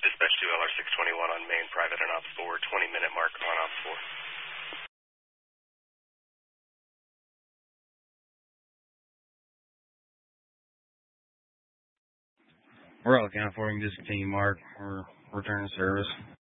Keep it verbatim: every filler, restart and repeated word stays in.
Dispatch two L R six twenty-one on main, private and ops four, twenty minute mark on ops four. We're all accounted for. We can just continue mark. We're returning service.